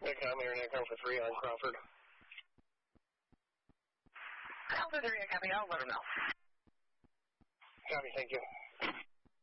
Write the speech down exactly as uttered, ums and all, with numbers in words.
Echo Internet Alpha three on Crawford. Alpha three, I copy. I'll let her know. Copy, thank you.